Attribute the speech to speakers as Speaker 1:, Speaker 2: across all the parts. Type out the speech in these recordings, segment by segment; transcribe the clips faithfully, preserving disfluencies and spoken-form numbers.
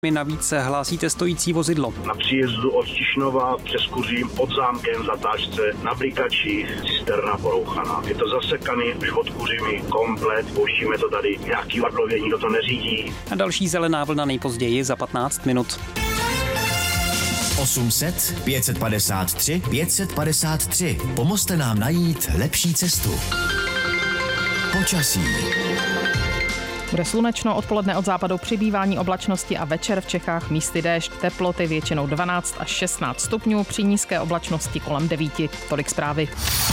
Speaker 1: Navíc hlásíte stojící vozidlo.
Speaker 2: Na příjezdu od Tišnova přes Kuřím pod zámkem zatáčce na Blikači cisterna porouchaná. Je to zasekaný už od Kuřimi komplet, pouštíme to tady, nějaký vadlově, nikdo to neřídí.
Speaker 1: A další zelená vlna nejpozději za patnáct minut.
Speaker 3: osm set pět set padesát tři pět set padesát tři. Pomozte nám najít lepší cestu. Počasí.
Speaker 4: Bude slunečno, odpoledne od západu přibývání oblačnosti a večer v Čechách místy déšť, teploty většinou dvanáct až šestnáct stupňů, při nízké oblačnosti kolem devět. Tolik zprávy.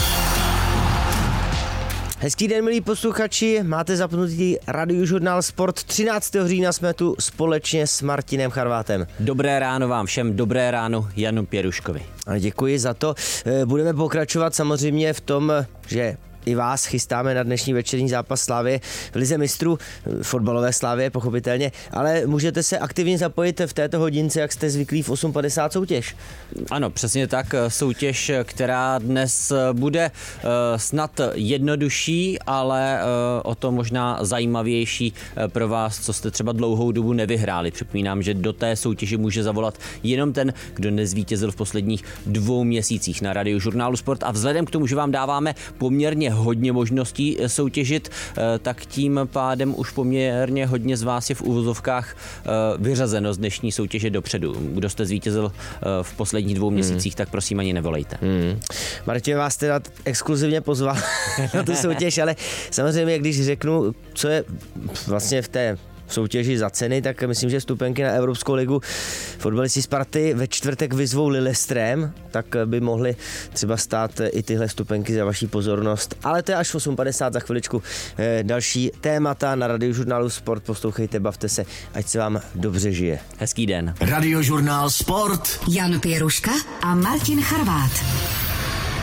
Speaker 5: Hezký den, milí posluchači, máte zapnutý Radiožurnál Sport. třináctého října jsme tu společně s Martinem Charvátem.
Speaker 6: Dobré ráno vám všem, dobré ráno Janu Pěruškovi.
Speaker 5: Děkuji za to. Budeme pokračovat samozřejmě v tom, že i vás chystáme na dnešní večerní zápas Slavie v Lize mistrů, fotbalové Slavie pochopitelně, ale můžete se aktivně zapojit v této hodince, jak jste zvyklí v osm padesát soutěž.
Speaker 6: Ano, přesně tak, soutěž, která dnes bude snad jednodušší, ale o to možná zajímavější pro vás, co jste třeba dlouhou dobu nevyhráli. Připomínám, že do té soutěže může zavolat jenom ten, kdo nezvítězil v posledních dvou měsících na Radiožurnálu Sport, a vzhledem k tomu, že vám dáváme poměrně hodně možností soutěžit, tak tím pádem už poměrně hodně z vás je v uvozovkách vyřazeno z dnešní soutěže dopředu. Kdo jste zvítězil v posledních dvou měsících, hmm. tak prosím ani nevolejte. Hmm.
Speaker 5: Martin vás teda exkluzivně pozval na tu soutěž, ale samozřejmě, když řeknu, co je vlastně v té soutěži za ceny, tak myslím, že vstupenky na Evropskou ligu fotbalisti Sparty ve čtvrtek vyzvou Lillestrem, tak by mohly třeba stát i tyhle vstupenky za vaší pozornost. Ale to je až v osm padesát, za chviličku další témata na Radiožurnálu Sport. Poslouchejte, bavte se, ať se vám dobře žije.
Speaker 6: Hezký den.
Speaker 3: Radiožurnál Sport.
Speaker 7: Jan Pěruška a Martin Charvát.